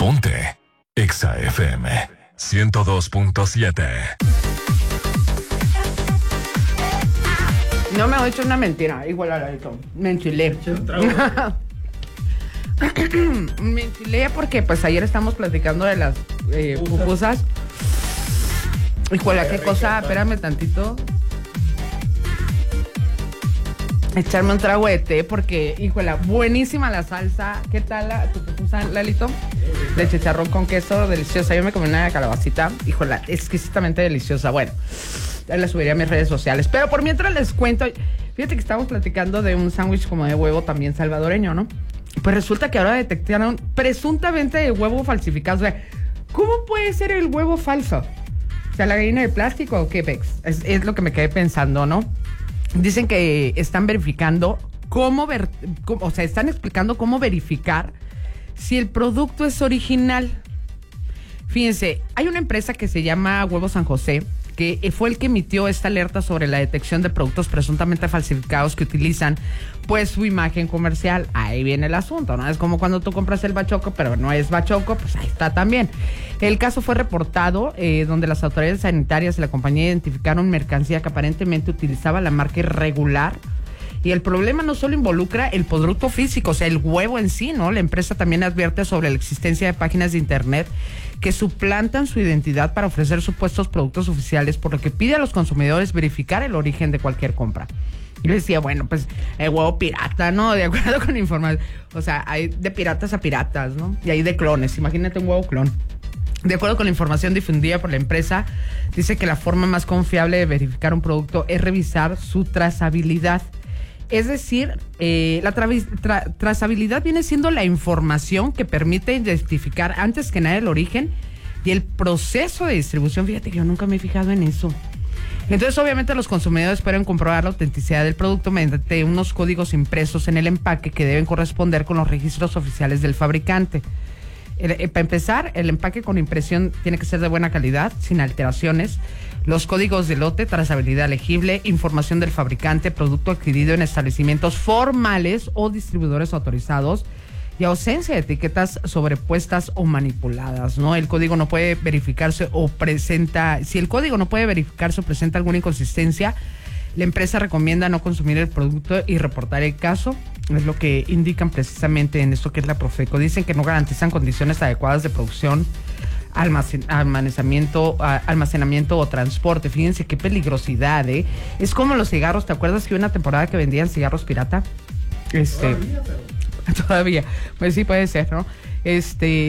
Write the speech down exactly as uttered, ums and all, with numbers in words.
Ponte Exa F M ciento dos punto siete. No me he hecho una mentira, igual a la de Tom. Me enchilé. Me enchilé porque pues ayer estamos platicando de las eh, pupusas. Híjole, qué cosa, espérame tantito. Echarme un trago de té porque, híjole, buenísima la salsa. ¿Qué tal la, tu pupusa, Lalito? De chicharrón con queso, deliciosa. Yo me comí una de calabacita, híjole, exquisitamente deliciosa. Bueno, ya la subiré a mis redes sociales. Pero por mientras les cuento, fíjate que estamos platicando de un sándwich como de huevo también salvadoreño, ¿no? Pues resulta que ahora detectaron presuntamente el huevo falsificado. O sea, ¿cómo puede ser el huevo falso? O sea, ¿la gallina de plástico o qué, Pex? Es, es lo que me quedé pensando, ¿no? Dicen que están verificando cómo, ver, cómo, o sea, están explicando cómo verificar si el producto es original. Fíjense, hay una empresa que se llama Huevo San José, que fue el que emitió esta alerta sobre la detección de productos presuntamente falsificados que utilizan, pues, su imagen comercial. Ahí viene el asunto, ¿no? Es como cuando tú compras el bachoco, pero no es bachoco, pues ahí está también. El caso fue reportado, eh, donde las autoridades sanitarias de la compañía identificaron mercancía que aparentemente utilizaba la marca irregular. Y el problema no solo involucra el producto físico, o sea, el huevo en sí, ¿no? La empresa también advierte sobre la existencia de páginas de internet que suplantan su identidad para ofrecer supuestos productos oficiales, por lo que pide a los consumidores verificar el origen de cualquier compra. Y le decía, bueno, pues el huevo pirata, ¿no? De acuerdo con información. O sea, hay de piratas a piratas, ¿no? Y hay de clones. Imagínate un huevo clon. De acuerdo con la información difundida por la empresa, dice que la forma más confiable de verificar un producto es revisar su trazabilidad. Es decir, eh, la tra tra trazabilidad viene siendo la información que permite identificar antes que nada el origen y el proceso de distribución. Fíjate que yo nunca me he fijado en eso. Entonces, obviamente, los consumidores pueden comprobar la autenticidad del producto mediante unos códigos impresos en el empaque que deben corresponder con los registros oficiales del fabricante. Eh, para empezar, el empaque con impresión tiene que ser de buena calidad, sin alteraciones. Los códigos de lote, trazabilidad legible, información del fabricante, producto adquirido en establecimientos formales o distribuidores autorizados y ausencia de etiquetas sobrepuestas o manipuladas, ¿no? El código no puede verificarse o presenta, si el código no puede verificarse o presenta alguna inconsistencia, la empresa recomienda no consumir el producto y reportar el caso. Es lo que indican precisamente en esto que es la Profeco. Dicen que no garantizan condiciones adecuadas de producción, almacen, almacenamiento, almacenamiento o transporte. Fíjense qué peligrosidad, ¿eh? Es como los cigarros. ¿Te acuerdas que hubo una temporada que vendían cigarros pirata? Este, todavía, pero... todavía. Pues sí, puede ser, ¿no? Este...